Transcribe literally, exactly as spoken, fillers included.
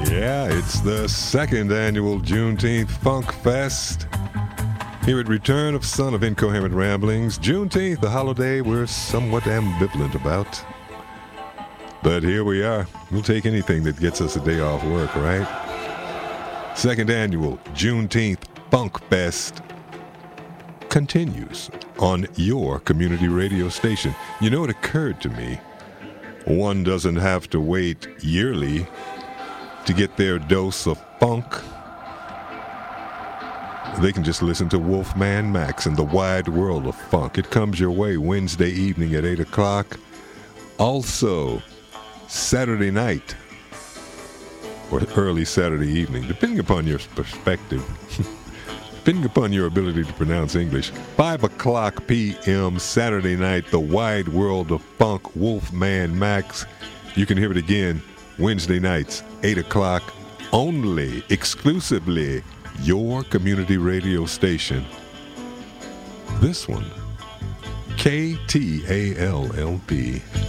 Yeah, it's the second annual Juneteenth Funk Fest. Here at Return of Son of Incoherent Ramblings, Juneteenth, a holiday we're somewhat ambivalent about. But here we are. We'll take anything that gets us a day off work, right? Second annual Juneteenth Funk Fest continues on your community radio station. You know, it occurred to me, one doesn't have to wait yearly to get their dose of funk. They can just listen to Wolfman Max and the Wide World of Funk. It comes your way Wednesday evening at eight o'clock. Also, Saturday night, or early Saturday evening, depending upon your perspective, depending upon your ability to pronounce English, five o'clock p.m. Saturday night, the Wide World of Funk, Wolfman Max. You can hear it again Wednesday nights, eight o'clock, only, exclusively, your community radio station. This one, K T A L L P.